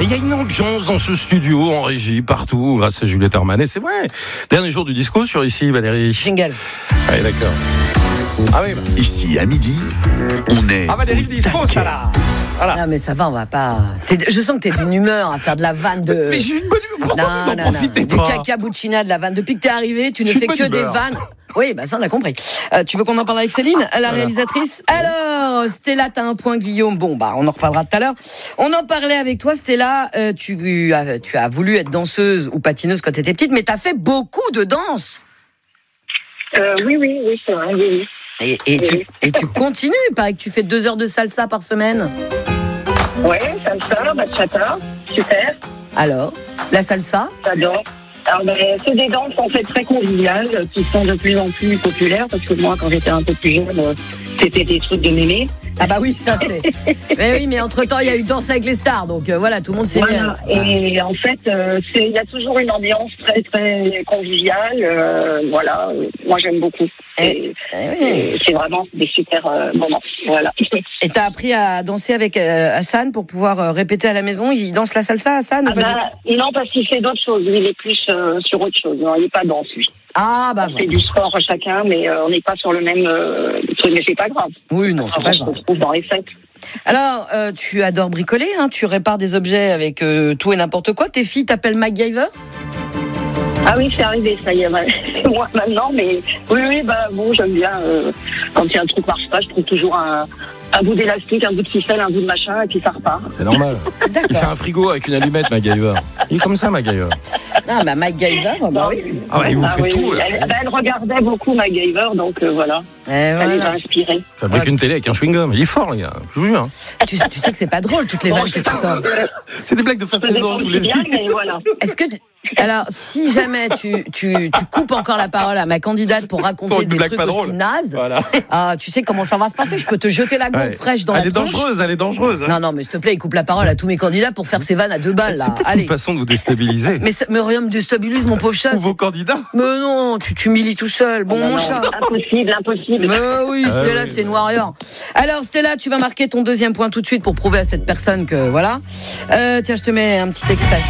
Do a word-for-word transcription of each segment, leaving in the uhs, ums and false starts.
Et il y a une ambiance dans ce studio, en régie, partout, grâce à Juliette Armanet, c'est vrai. Dernier jour du disco sur ici, Valérie. Jingle. Allez, d'accord. Ah oui, bah. Ici, à midi, on est... Ah Valérie, le disco, ça là. Voilà. Non mais ça va, on va pas... T'es... Je sens que t'es d'une humeur à faire de la vanne de... Mais j'ai une bonne humeur, pourquoi vous en profitez du pas? caca buccina de la vanne. Depuis que t'es arrivé, tu ne J'ai fais une que bonne des humeur. vannes. Oui, bah ça on a compris. Euh, tu veux qu'on en parle avec Céline, la réalisatrice? Alors, Stella, t'as un point, Guillaume. Bon, bah on en reparlera tout à l'heure. On en parlait avec toi, Stella. Euh, tu, as, tu as voulu être danseuse ou patineuse quand t'étais petite, mais t'as fait beaucoup de danse. Euh, oui, oui, oui, c'est vrai, oui, oui. Et, et, Oui. tu, et tu continues, il paraît que tu fais deux heures de salsa par semaine. Ouais, salsa, bachata, super, Alors, la salsa? j'adore. Alors, ben, c'est des danses en fait très conviviales qui sont de plus en plus populaires parce que moi, quand j'étais un peu plus jeune, euh, c'était des trucs de mémé. Ah bah oui, ça c'est... mais oui, mais entre-temps, il y a eu Danse avec les stars, donc euh, voilà, tout le monde s'est Voilà. mis. Et en fait, euh, c'est- il y a toujours une ambiance très très conviviale. euh, voilà, Euh, moi j'aime beaucoup. Et- Et, Eh oui. et c'est vraiment des super euh, moments. Voilà. Et t'as appris à danser avec euh, Hassan pour pouvoir euh, répéter à la maison. Il danse la salsa, Hassan, ou Ah pas du bah, tout? non, parce qu'il fait d'autres choses. Lui, il est plus euh, sur autre chose. Non, il n'est pas danse, lui. Ah bah On fait voilà. du sport chacun, mais euh, on n'est pas sur le même euh, truc. Mais c'est pas grave. Oui, non, c'est On pas se grave. retrouve dans les fêtes. Alors, euh, tu adores bricoler, hein, tu répares des objets avec euh, tout et n'importe quoi. Tes filles t'appellent MacGyver? Ah oui, c'est arrivé, ça y est, c'est moi maintenant, mais oui, oui, bah bon, j'aime bien, euh, quand il y a un truc qui marche pas, je trouve toujours un, un bout d'élastique, un bout de ficelle, un bout de machin, et puis ça repart. C'est normal. Il fait D'accord. un frigo avec une allumette, MacGyver. Il est comme ça, MacGyver. Non, bah MacGyver, bah Non, oui. Ah ouais, il vous Ah fait oui, tout. oui. là. Elle, bah, elle regardait beaucoup MacGyver, donc euh, voilà, Eh, ça les a voilà. inspirés. Fabrique une télé avec un chewing-gum. Il est fort, les gars. Je vous jure. hein. tu, tu sais que c'est pas drôle, toutes les vannes que tu sors. C'est des blagues de fin de Ça saison, dépend je vous si l'ai dit. bien, mais voilà. Est-ce que... Alors, si jamais tu, tu, tu coupes encore la parole à ma candidate pour Pour raconter une des blague trucs pas aussi drôle. nazes, Voilà. ah, tu sais comment ça va se passer. Je peux te jeter la gonfle Ouais. fraîche dans Elle la est tronche. dangereuse, elle est dangereuse. hein. Non, non, mais s'il te plaît, il coupe la parole à tous mes candidats pour faire ses vannes à deux balles, là. C'est peut-être Allez. une façon de vous déstabiliser. Mais, ça- mais rien me déstabilise, mon pauvre chat. Ou vos candidats. Mais non, tu t'humilies tout seul. Bon, Non, mon non, chat. impossible, impossible. Mais oui, Ah Stella, oui, c'est oui. une warrior. Alors, Stella, tu vas marquer ton deuxième point tout de suite pour prouver à cette personne que, voilà. Euh, tiens, je te mets un petit extrait.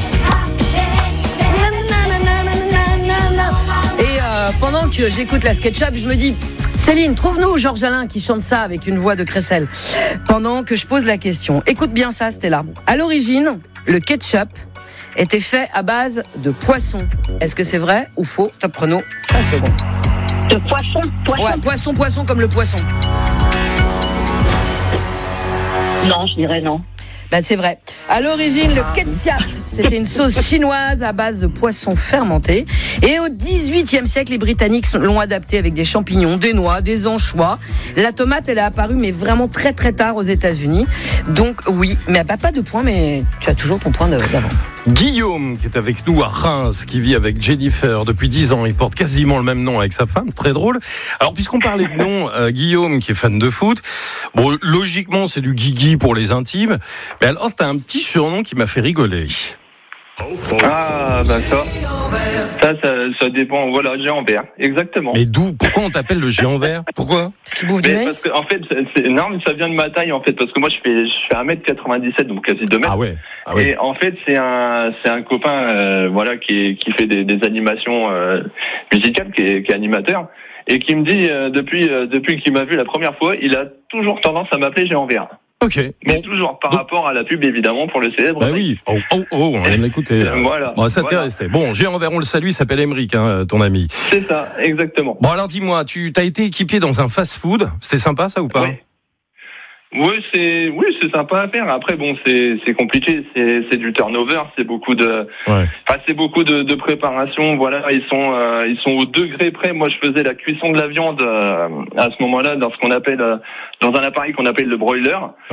Et euh, pendant que j'écoute la SketchUp, je me dis, Céline, trouve-nous Georges Alain qui chante ça avec une voix de crécelle. Pendant que je pose la question. Écoute bien ça, Stella. À l'origine, le ketchup était fait à base de poisson. Est-ce que c'est vrai ou faux? Top chrono, cinq secondes. De poisson, poisson. Ouais, poisson, poisson comme le poisson. Non, je dirais non. Ben, c'est vrai. À l'origine, le ketchup, c'était une sauce chinoise à base de poissons fermentés. Et au dix-huitième siècle, les Britanniques l'ont adapté avec des champignons, des noix, des anchois. La tomate, elle est apparue, mais vraiment très très tard aux États-Unis. Donc oui, mais bah, pas de point, mais tu as toujours ton point de- d'avant. Guillaume, qui est avec nous à Reims, qui vit avec Jennifer depuis dix ans. Il porte quasiment le même nom avec sa femme. Très drôle. Alors, puisqu'on parlait de nom, euh, Guillaume, qui est fan de foot. Bon, logiquement, c'est du Guigui pour les intimes. Mais alors, t'as un petit surnom qui m'a fait rigoler. Ah, bah ça. Ça, ça, ça dépend. Voilà, géant vert. Exactement. Mais d'où? Pourquoi on t'appelle le géant vert? Pourquoi? Parce qu'il bouffe du Mais parce maïs. que, en fait, c'est, c'est- non, mais ça vient de ma taille, en fait, parce que moi, je fais, je fais un mètre quatre-vingt-dix-sept, donc quasi deux mètres. Ah ouais. Ah ouais. Et en fait, c'est un, c'est un copain, euh, voilà, qui, est, qui fait des, des animations euh, musicales, qui est, qui est animateur, et qui me dit, euh, depuis, euh, depuis qu'il m'a vu la première fois, il a toujours tendance à m'appeler géant vert. Ok. Mais Bon. toujours par Donc- rapport à la pub, évidemment, pour le célèbre. Bah oui. Oh, oh, oh, on aime l'écouter. Euh, voilà. Bon, ça t'est Voilà. resté. Bon, géant vert, on le salue, il s'appelle Emeric, hein, ton ami. C'est ça, exactement. Bon, alors dis-moi, tu t'as été équipé dans un fast-food. C'était sympa, ça, ou pas? Oui. Oui, c'est oui, c'est sympa à faire. Après, bon, c'est c'est compliqué. C'est c'est du turnover. C'est beaucoup de, Ouais. enfin, c'est beaucoup de, de préparation. Voilà, ils sont euh, ils sont au degré près. Moi, je faisais la cuisson de la viande euh, à ce moment-là dans ce qu'on appelle euh, dans un appareil qu'on appelle le broiler.